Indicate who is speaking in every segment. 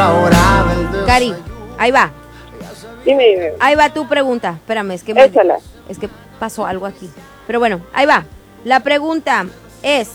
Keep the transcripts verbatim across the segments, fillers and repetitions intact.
Speaker 1: Cari, ahí va.
Speaker 2: Dime, dime.
Speaker 1: Ahí va tu pregunta. Espérame, es que me,
Speaker 2: Échala.
Speaker 1: es que pasó algo aquí. Pero bueno, ahí va. La pregunta es: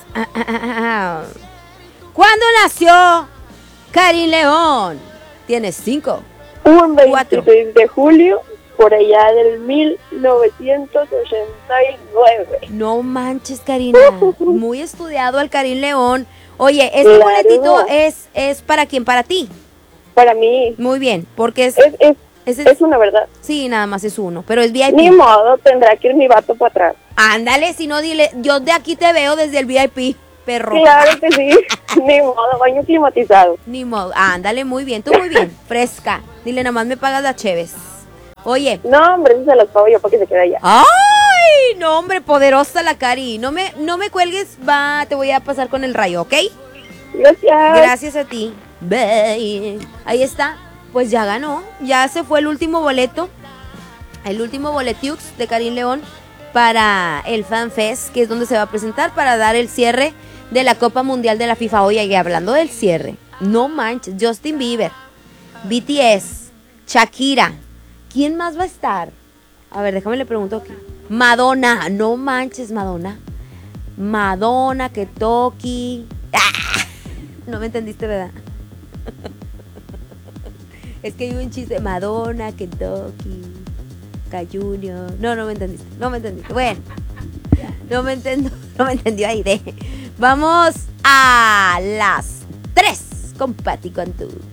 Speaker 1: ¿cuándo nació Karin León? Tienes cinco.
Speaker 2: Un
Speaker 1: Cuatro.
Speaker 2: veintiséis de julio, por allá del mil novecientos ochenta y nueve.
Speaker 1: No manches, Karina. Muy estudiado al Karin León. Oye, este
Speaker 2: Claro.
Speaker 1: boletito es, es para quién, para ti.
Speaker 2: Para mí,
Speaker 1: Muy bien, porque es,
Speaker 2: es, es,
Speaker 1: es,
Speaker 2: es una verdad.
Speaker 1: sí, nada más es uno, pero es V I P.
Speaker 2: Ni modo, tendrá que ir mi vato para atrás.
Speaker 1: Ándale, si no, dile, yo de aquí te veo desde el V I P, perro.
Speaker 2: Claro que sí. Ni modo, baño climatizado.
Speaker 1: Ni modo, ándale, muy bien, tú muy bien, fresca. Dile, nada más me pagas las cheves. Oye.
Speaker 2: No, hombre, eso se los pago yo para que se quede allá.
Speaker 1: ¡Ay! No, hombre, poderosa la Cari. No me, no me cuelgues, va, te voy a pasar con el rayo, ¿ok?
Speaker 2: Gracias.
Speaker 1: Gracias a ti. Bye. Ahí está, pues ya ganó, ya se fue el último boleto, el último boletiux de Karin León para el Fan Fest, que es donde se va a presentar para dar el cierre de la Copa Mundial de la FIFA. Oye, y hablando del cierre, no manches, Justin Bieber, B T S, Shakira, ¿quién más va a estar? A ver, déjame le pregunto aquí. Madonna, no manches, Madonna. Madonna, que toqui. ¡Ah! No me entendiste, ¿verdad? Es que hay un chiste. Madonna, Kentucky, K Junior. No, no me entendiste. No me entendiste. Bueno, no me entiendo. No me entendió Aide. Vamos a las tres con Pati Cantú.